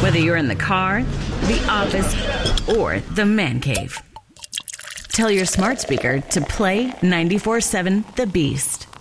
Whether you're in the car, the office, or the man cave. Tell your smart speaker to play 94.7 The Beast.